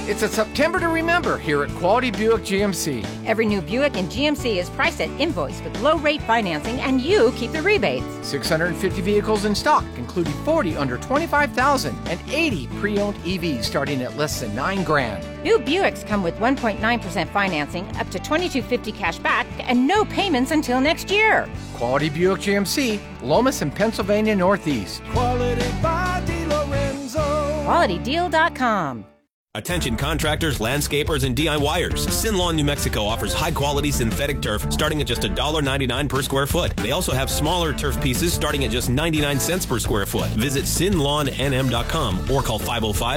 It's a September to remember here at Quality Buick GMC. Every new Buick in GMC is priced at invoice with low-rate financing, and you keep the rebates. 650 vehicles in stock, including 40 under $25,000 and 80 pre-owned EVs starting at less than $9,000. New Buicks come with 1.9% financing, up to $2,250 cash back, and no payments until next year. Quality Buick GMC, Lomas and Pennsylvania Northeast. Quality by DiLorenzo. QualityDeal.com. Attention contractors, landscapers, and DIYers. Sin Lawn, New Mexico offers high-quality synthetic turf starting at just $1.99 per square foot. They also have smaller turf pieces starting at just 99 cents per square foot. Visit sinlawnnm.com or call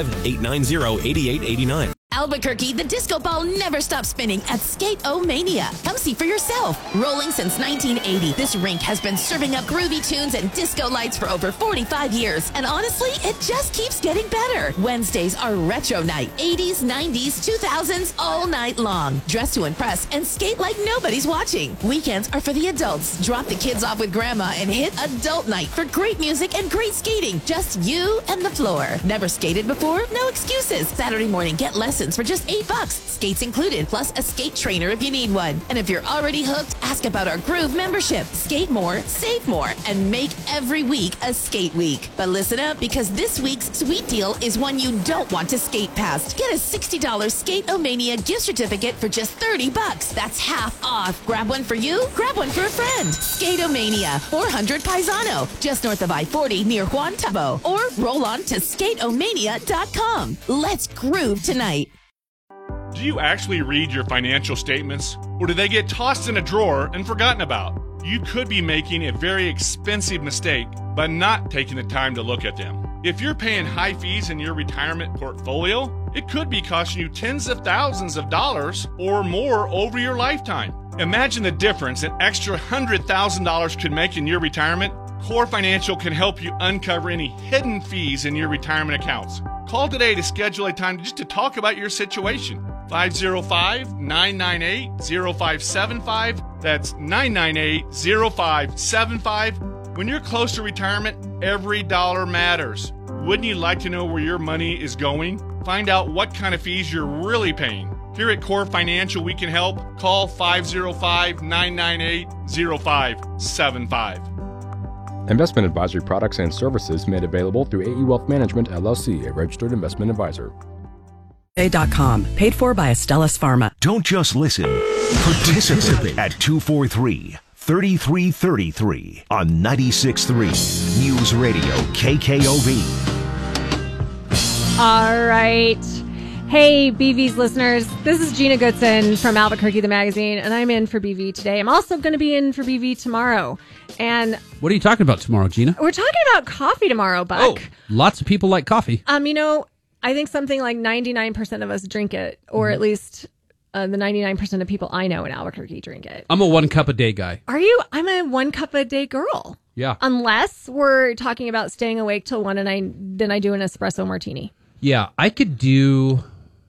505-890-8889. Albuquerque, the disco ball never stops spinning at Skate-O-Mania. Come see for yourself. Rolling since 1980, this rink has been serving up groovy tunes and disco lights for over 45 years. And honestly, it just keeps getting better. Wednesdays are retro night. 80s, 90s, 2000s, all night long. Dress to impress and skate like nobody's watching. Weekends are for the adults. Drop the kids off with grandma and hit adult night for great music and great skating. Just you and the floor. Never skated before? No excuses. Saturday morning, get lessons for just $8. Skates included, plus a skate trainer if you need one. And if you're already hooked, ask about our Groove membership. Skate more, save more, and make every week a skate week. But listen up, because this week's sweet deal is one you don't want to skate past. Get a $60 Skate-O-Mania gift certificate for just $30. That's half off. Grab one for you, grab one for a friend. Skate-O-Mania, 400 Paisano, just north of I-40 near Juan Tabo. Or roll on to skateomania.com. Let's groove tonight. Do you actually read your financial statements, or do they get tossed in a drawer and forgotten about? You could be making a very expensive mistake by not taking the time to look at them. If you're paying high fees in your retirement portfolio, it could be costing you tens of thousands of dollars or more over your lifetime. Imagine the difference an extra $100,000 could make in your retirement. Core Financial can help you uncover any hidden fees in your retirement accounts. Call today to schedule a time just to talk about your situation. 505-998-0575. That's 998-0575. When you're close to retirement, every dollar matters. Wouldn't you like to know where your money is going? Find out what kind of fees you're really paying. Here at Core Financial, we can help. Call 505-998-0575. Investment advisory products and services made available through AE Wealth Management, LLC, a registered investment advisor. A.com, paid for by Astellas Pharma. Don't just listen. Participate at 243-3333 on 96.3 News Radio KKOV. All right. Hey, BV's listeners. This is Gina Goodson from Albuquerque, the magazine, and I'm in for BV today. I'm also going to be in for BV tomorrow. And what are you talking about tomorrow, Gina? we're talking about coffee tomorrow, Buck. Oh, lots of people like coffee. I think something like 99% of us drink it, or at least the 99% of people I know in Albuquerque drink it. I'm a 1 cup a day guy. Are you? I'm a 1 cup a day girl. Yeah. Unless we're talking about staying awake till 1 and then I do an espresso martini. Yeah, I could do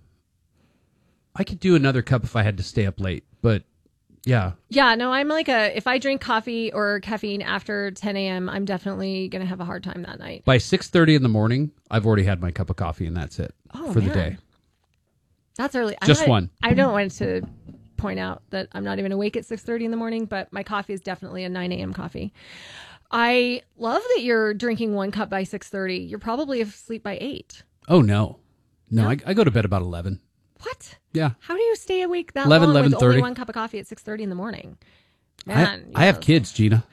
another cup if I had to stay up late, but yeah. Yeah, no, I'm like if I drink coffee or caffeine after 10 a.m., I'm definitely going to have a hard time that night. By 6:30 in the morning, I've already had my cup of coffee and that's it for the day. That's early. Just one. I don't want to point out that I'm not even awake at 6:30 in the morning, but my coffee is definitely a 9 a.m. coffee. I love that you're drinking 1 cup by 6:30. You're probably asleep by 8. Oh, no. No, I go to bed about 11. What? Yeah. How do you stay awake that 11, long with 11:30. only 1 cup of coffee at 6:30 in the morning? Man, I have kids, Gina.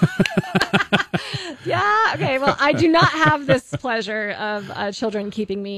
Yeah, okay. Well, I do not have this pleasure of children keeping me